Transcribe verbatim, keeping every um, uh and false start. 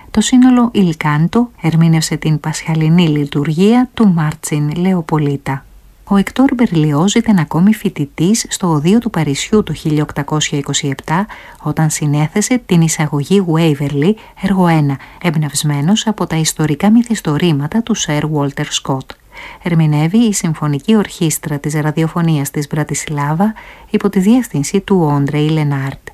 Το σύνολο Il Canto ερμήνευσε την πασχαλινή λειτουργία του Μάρτσιν Λεοπολίτα. Ο Εκτόρ Μπερλιόζ ήταν ακόμη φοιτητής στο Οδείο του Παρισιού το χίλια οκτακόσια είκοσι επτά, όταν συνέθεσε την εισαγωγή Waverley, έργο ένα, εμπνευσμένος από τα ιστορικά μυθιστορήματα του Σερ Walter Scott. Ερμηνεύει η Συμφωνική Ορχήστρα της Ραδιοφωνίας της Μπρατισλάβα υπό τη διεύθυνση του Όντρεϊ Λενάρτ.